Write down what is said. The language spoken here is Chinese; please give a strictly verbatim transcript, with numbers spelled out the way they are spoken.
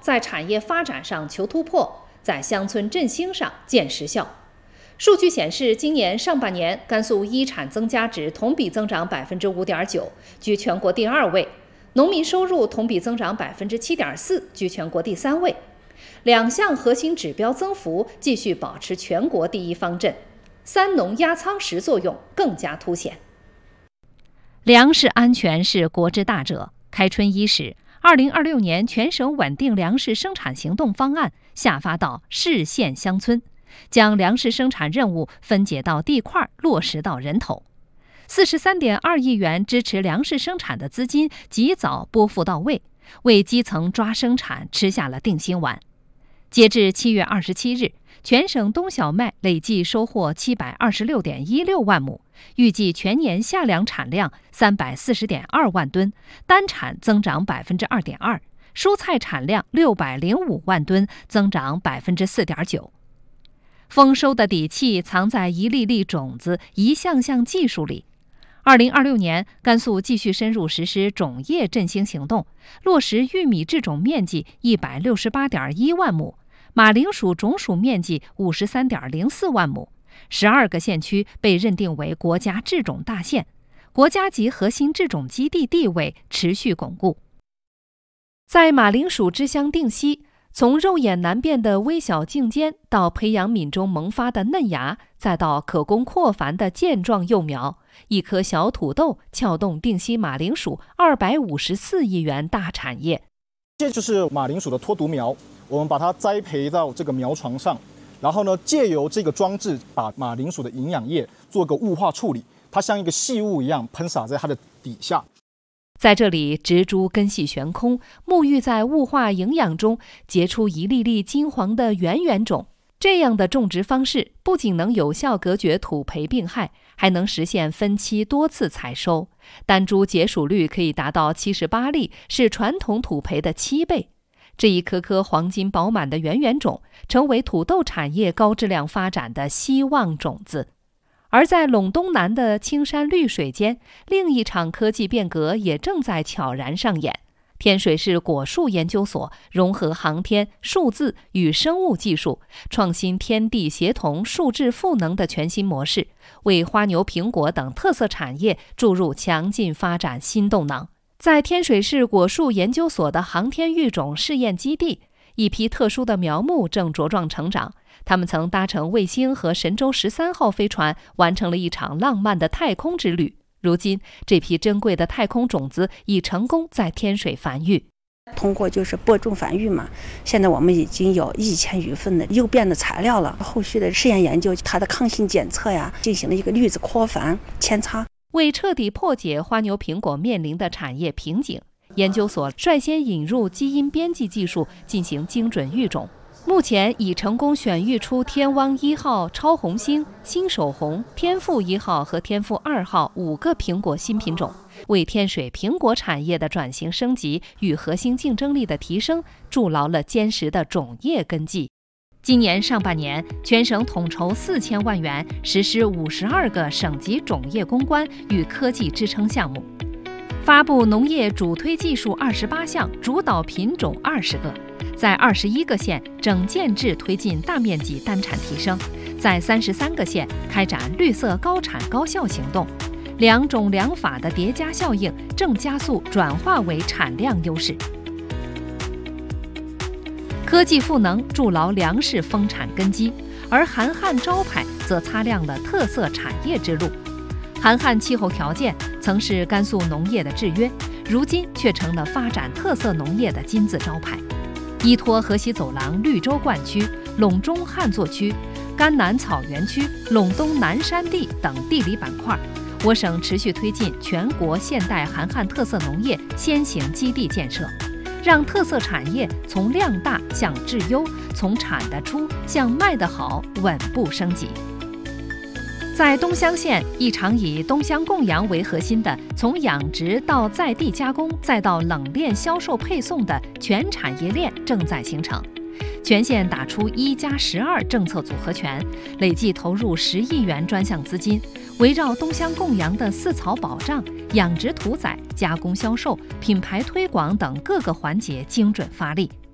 在产业发展上求突破，在乡村振兴上见实效。数据显示，今年上半年甘肃一产增加值同比增长百分之五点九，居全国第二位；农民收入同比增长百分之七点四，居全国第三位。两项核心指标增幅继续保持全国第一方阵，三农压舱石作用更加凸显。粮食安全是国之大者。开春伊始，二零二六年全省稳定粮食生产行动方案下发到市县乡村，将粮食生产任务分解到地块，落实到人头。四十三点二亿元支持粮食生产的资金及早拨付到位，为基层抓生产吃下了定心丸。截至七月二十七日，全省冬小麦累计收获七百二十六点一六万亩，预计全年夏粮产量三百四十点二万吨，单产增长百分之二点二，蔬菜产量六百零五万吨，增长百分之四点九。丰收的底气藏在一粒粒种子、一项项技术里。二零二六年，甘肃继续深入实施种业振兴行动，落实玉米制种面积一百六十八点一万亩，马铃薯种属面积五十三点零四万亩，十二个县区被认定为国家制种大县，国家级核心制种基地地位持续巩固。在马铃薯之乡定西，从肉眼难辨的微小茎尖，到培养皿中萌发的嫩芽，再到可供扩繁的健壮幼苗，一颗小土豆撬动定西马铃薯二百五十四亿元大产业。 这就是马铃薯的脱毒苗，我们把它栽培到这个苗床上，然后呢，借由这个装置把马铃薯的营养液做个雾化处理，它像一个细雾一样喷洒在它的底下。 在这里，植株根系悬空，沐浴在雾化营养中，结出一粒粒金黄的圆圆种。这样的种植方式不仅能有效隔绝土培病害，还能实现分期多次采收，单株结属率可以达到七十八粒，是传统土培的七倍。这一颗颗黄金饱满的圆圆种，成为土豆产业高质量发展的希望种子。而在陇东南的青山绿水间，另一场科技变革也正在悄然上演。天水市果树研究所融合航天、数字与生物技术，创新天地协同、数质赋能的全新模式，为花牛、苹果等特色产业注入强劲发展新动能。在天水市果树研究所的航天育种试验基地，一批特殊的苗木正茁壮成长。他们曾搭乘卫星和神舟十三号飞船，完成了一场浪漫的太空之旅。如今，这批珍贵的太空种子已成功在天水繁育。 通过就是播种繁育嘛，现在我们已经有一千余份的诱变的材料了。后续的试验研究，它的抗性检测呀，进行了一个滤子扩繁扦插。 为彻底破解花牛苹果面临的产业瓶颈，研究所率先引入基因编辑技术进行精准育种。目前已成功选育出天汪一号、超红星、新手红、天赋一号和天赋二号五个苹果新品种，为天水苹果产业的转型升级与核心竞争力的提升筑牢了坚实的种业根基。今年上半年，全省统筹四千万元，实施五十二个省级种业攻关与科技支撑项目，发布农业主推技术二十八项，主导品种二十个。在二十一个县整建制推进大面积单产提升，在三十三个县开展绿色高产高效行动，两种两法的叠加效应正加速转化为产量优势。科技赋能筑牢粮食丰产根基，而韩汉招牌则擦亮了特色产业之路。韩汉气候条件曾是甘肃农业的制约，如今却成了发展特色农业的金字招牌。依托河西走廊绿洲灌区、陇中旱作区、甘南草原区、陇东南山地等地理板块，我省持续推进全国现代韩汉特色农业先行基地建设，让特色产业从量大向质优，从产得出向卖得好稳步升级。在东乡县，一场以东乡供养为核心的从养殖到在地加工再到冷链销售配送的全产业链正在形成。全县打出一加十二政策组合拳，累计投入十亿元专项资金，围绕东乡供养的饲草保障、养殖屠宰、加工销售、品牌推广等各个环节精准发力。